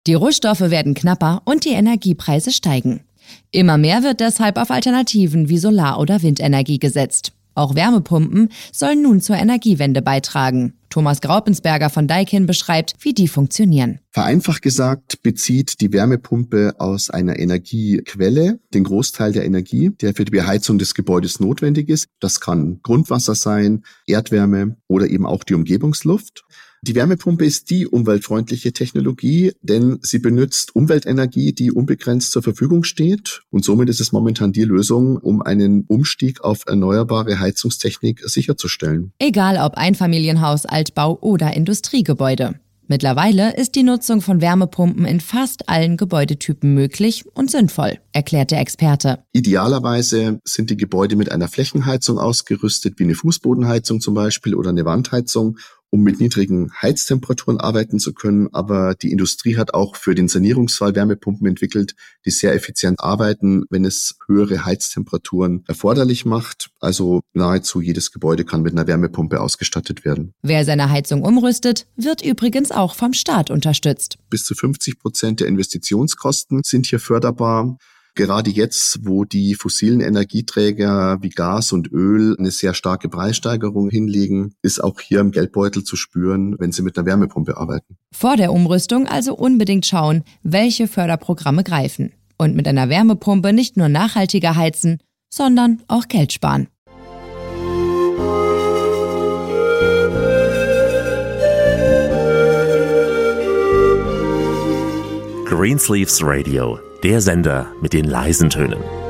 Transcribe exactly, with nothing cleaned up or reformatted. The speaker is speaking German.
Die Rohstoffe werden knapper und die Energiepreise steigen. Immer mehr wird deshalb auf Alternativen wie Solar- oder Windenergie gesetzt. Auch Wärmepumpen sollen nun zur Energiewende beitragen. Thomas Graupensberger von Daikin beschreibt, wie die funktionieren. Vereinfacht gesagt bezieht die Wärmepumpe aus einer Energiequelle den Großteil der Energie, der für die Beheizung des Gebäudes notwendig ist. Das kann Grundwasser sein, Erdwärme oder eben auch die Umgebungsluft. Die Wärmepumpe ist die umweltfreundliche Technologie, denn sie benutzt Umweltenergie, die unbegrenzt zur Verfügung steht. Und somit ist es momentan die Lösung, um einen Umstieg auf erneuerbare Heizungstechnik sicherzustellen. Egal ob Einfamilienhaus, Altbau oder Industriegebäude. Mittlerweile ist die Nutzung von Wärmepumpen in fast allen Gebäudetypen möglich und sinnvoll, erklärt der Experte. Idealerweise sind die Gebäude mit einer Flächenheizung ausgerüstet, wie eine Fußbodenheizung zum Beispiel oder eine Wandheizung, um mit niedrigen Heiztemperaturen arbeiten zu können. Aber die Industrie hat auch für den Sanierungsfall Wärmepumpen entwickelt, die sehr effizient arbeiten, wenn es höhere Heiztemperaturen erforderlich macht. Also nahezu jedes Gebäude kann mit einer Wärmepumpe ausgestattet werden. Wer seine Heizung umrüstet, wird übrigens auch vom Staat unterstützt. Bis zu fünfzig Prozent der Investitionskosten sind hier förderbar. Gerade jetzt, wo die fossilen Energieträger wie Gas und Öl eine sehr starke Preissteigerung hinlegen, ist auch hier im Geldbeutel zu spüren, wenn Sie mit einer Wärmepumpe arbeiten. Vor der Umrüstung also unbedingt schauen, welche Förderprogramme greifen. Und mit einer Wärmepumpe nicht nur nachhaltiger heizen, sondern auch Geld sparen. Greensleeves Radio, der Sender mit den leisen Tönen.